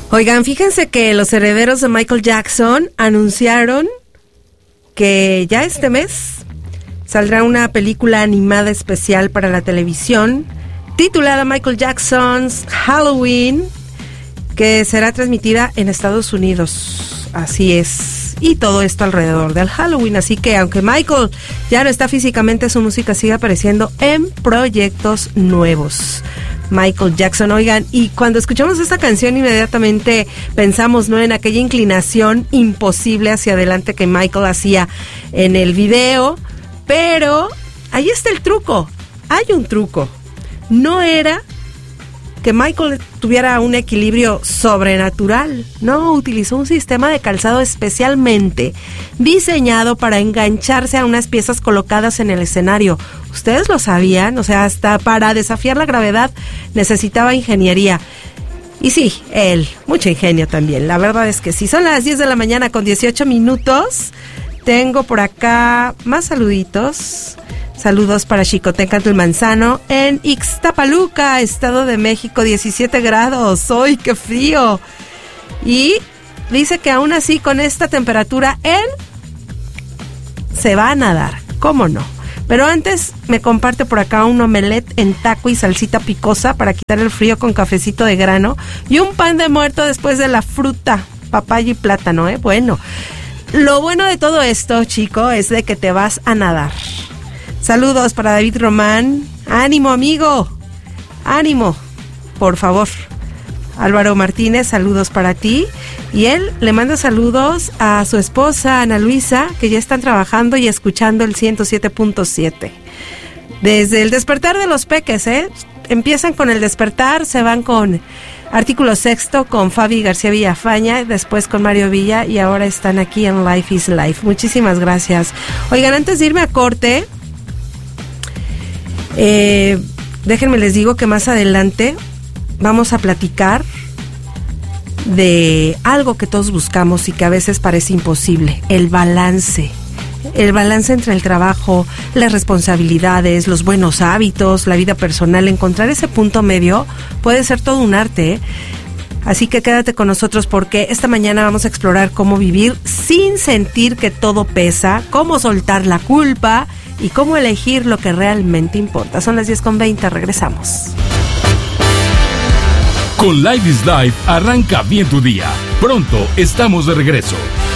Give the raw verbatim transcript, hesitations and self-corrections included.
Oigan, fíjense que los herederos de Michael Jackson anunciaron que ya este mes saldrá una película animada especial para la televisión titulada Michael Jackson's Halloween, que será transmitida en Estados Unidos. Así es. Y todo esto alrededor del Halloween. Así que aunque Michael ya no está físicamente, su música sigue apareciendo en proyectos nuevos. Michael Jackson, oigan, y cuando escuchamos esta canción inmediatamente pensamos, ¿no?, en aquella inclinación imposible hacia adelante que Michael hacía en el video, pero ahí está el truco, hay un truco. No era que Michael tuviera un equilibrio sobrenatural, no, utilizó un sistema de calzado especialmente diseñado para engancharse a unas piezas colocadas en el escenario. ¿Ustedes lo sabían? O sea, hasta para desafiar la gravedad necesitaba ingeniería. Y sí, él, mucho ingenio también, la verdad es que sí. Son las diez de la mañana con dieciocho minutos. Tengo por acá más saluditos. Saludos para Xicotencatl el Manzano en Ixtapaluca, Estado de México, diecisiete grados. ¡Ay, qué frío! Y dice que aún así con esta temperatura él se va a nadar. ¿Cómo no? Pero antes me comparte por acá un omelette en taco y salsita picosa para quitar el frío con cafecito de grano y un pan de muerto después de la fruta, papaya y plátano, ¿eh? Bueno, lo bueno de todo esto, chico, es de que te vas a nadar. Saludos para David Román. ¡Ánimo, amigo! ¡Ánimo! Por favor. Álvaro Martínez, saludos para ti. Y él le manda saludos a su esposa, Ana Luisa, que ya están trabajando y escuchando el ciento siete punto siete. Desde el despertar de los peques, ¿eh? Empiezan con el despertar, se van con Artículo Sexto, con Fabi García Villafaña, después con Mario Villa, y ahora están aquí en Life is Life. Muchísimas gracias. Oigan, antes de irme a corte, Eh, déjenme les digo que más adelante vamos a platicar de algo que todos buscamos y que a veces parece imposible: el balance. El balance entre el trabajo, las responsabilidades, los buenos hábitos, la vida personal. Encontrar ese punto medio puede ser todo un arte, ¿eh? Así que quédate con nosotros porque esta mañana vamos a explorar cómo vivir sin sentir que todo pesa, cómo soltar la culpa y cómo elegir lo que realmente importa. Son las diez con veinte, regresamos. Con Life is Life arranca bien tu día. Pronto estamos de regreso.